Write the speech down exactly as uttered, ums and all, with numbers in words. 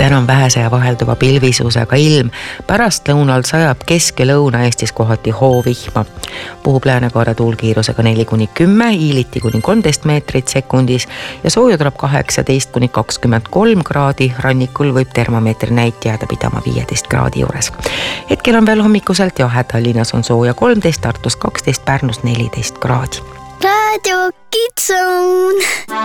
täna on vähese ja vahelduva pilvisusega ilm. Pärastlõunal sajab Kesk- ja Lõuna-Eestis kohati hoovihma. Puhub läänekaare tuulkiirusega neli kuni kümme, hiiliti kuni kolmteist meetrit sekundis ja sooja tuleb kaheksateist kuni kakskümmend kolm kraadi. Rannikul võib termomeetri näit jääda pidama viieteist kraadi juures. Hetkel on veel hommikuselt jahe, Tallinnas on sooja kolmteist, Tartus kaksteist, Pärnus neliteist kraadi. Radio Kids Zone.